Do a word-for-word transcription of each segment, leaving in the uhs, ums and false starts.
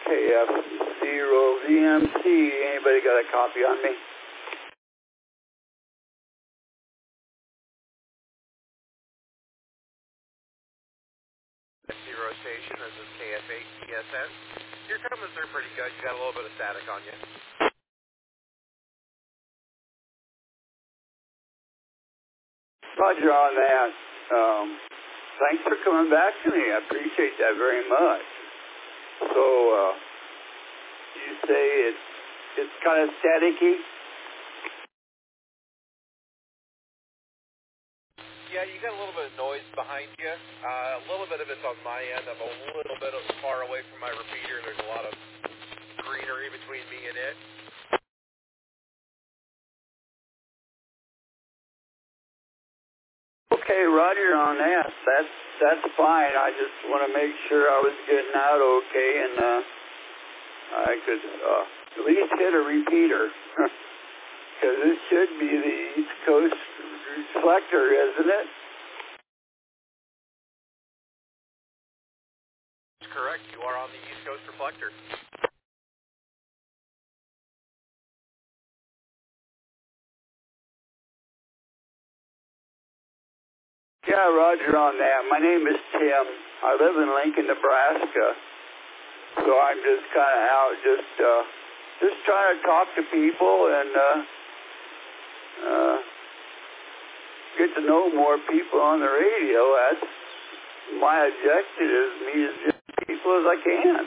K F zero V M C. Anybody got a copy on me? Zero station, this is K F eight T S N. You're coming through pretty good. You got a little bit of static on you. Roger on that. Um, thanks for coming back to me. I appreciate that very much. So, uh, you say it's, it's kind of staticky? Yeah, you got a little bit of noise behind you. Uh, a little bit of it's on my end. I'm a little bit far away from my repeater. There's a lot of greenery between me and it. Okay, Roger on that. That's that's fine. I just want to make sure I was getting out okay, and uh, I could uh, at least hit a repeater, because this should be the East Coast reflector, isn't it? That's correct. You are on the East Coast reflector. Yeah, Roger on that. My name is Tim. I live in Lincoln, Nebraska. So I'm just kind of out just uh, just trying to talk to people and uh, uh, get to know more people on the radio. That's my objective, is meet as many people as I can.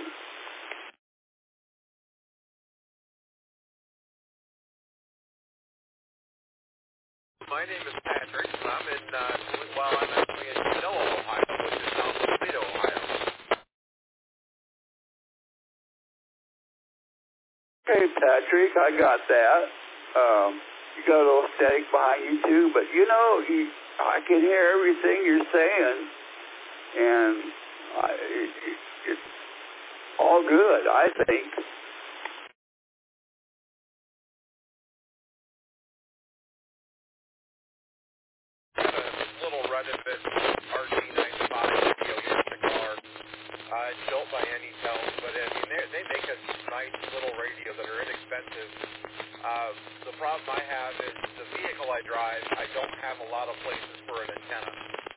My name is Patrick, and I'm in, uh, well, I'm actually in Manila, Ohio, which is south of Toledo, Ohio. Okay, Patrick, I got that. Um, you got a little static behind you, too, but, you know, you, I can hear everything you're saying, and I, it, it, it's all good, I think. A little run of it, R G ninety-five radio here in the car. Uh, it's built by Anytel, but I mean, they they make a nice little radio that are inexpensive. Uh, the problem I have is the vehicle I drive, I don't have a lot of places for an antenna.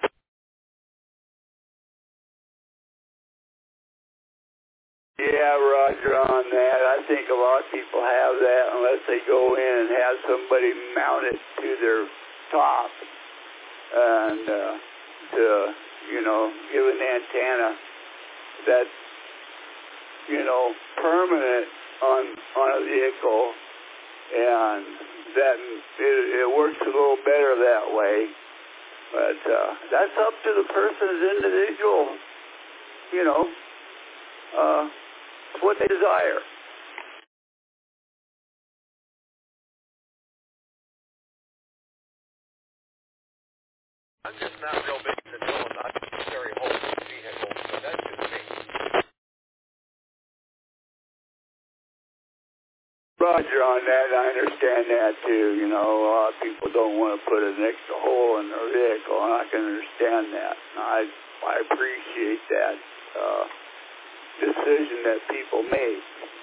Yeah, Roger on that. I think a lot of people have that unless they go in and have somebody mount it to their top and uh, to, you know, give an antenna that's, you know, permanent on on a vehicle, and that it, it works a little better that way. But uh, that's up to the person's individual, you know, uh, what they desire. I'm just not real big into doing unnecessary holes in vehicles, but that's just me. Roger on that. I understand that too. You know, a lot of people don't want to put an extra hole in their vehicle, and I can understand that. I I appreciate that uh, decision that people make.